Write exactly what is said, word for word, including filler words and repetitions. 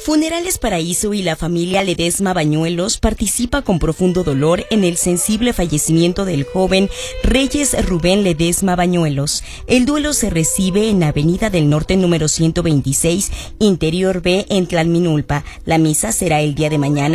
Funerales Paraíso y la familia Ledesma Bañuelos participa con profundo dolor en el sensible fallecimiento del joven Reyes Rubén Ledesma Bañuelos. El duelo se recibe en Avenida del Norte número ciento veintiséis, Interior B, en Tlalminulpa. La misa será el día de mañana